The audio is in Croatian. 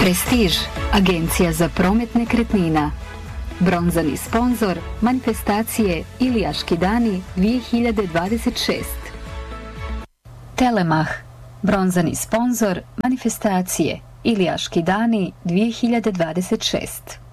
Prestiž, agencija za promet nekretnina. Bronzani sponzor manifestacije Ilijaški dani 2026. Telemach, bronzani sponzor manifestacije Ilijaški dani 2026.